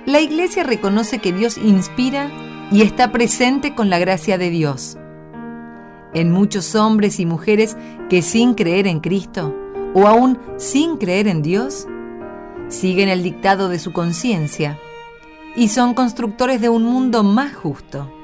La Iglesia reconoce que Dios inspira y está presente con la gracia de Dios en muchos hombres y mujeres que, sin creer en Cristo o aún sin creer en Dios, siguen el dictado de su conciencia y son constructores de un mundo más justo.